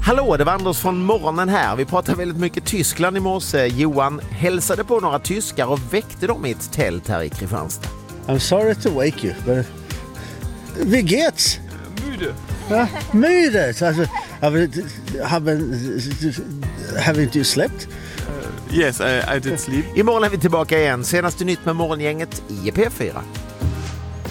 Hallå, det var Anders från morgonen här. Vi pratade väldigt mycket Tyskland i morse. Johan hälsade på några tyskar och väckte dem i ett tält här i Kristianstad. I'm sorry to wake you, but... Wie geht's? Müde. Ja, müde. Alltså, haven't you slept? Yes, I did sleep. Imorgon är vi tillbaka igen. Senaste nytt med morgongänget i P4.